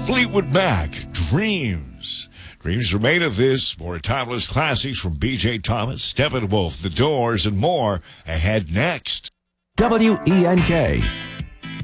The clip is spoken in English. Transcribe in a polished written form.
Fleetwood Mac, Dreams. Dreams are made of this. More timeless classics from B.J. Thomas, Steppenwolf, The Doors, and more ahead next. WENK.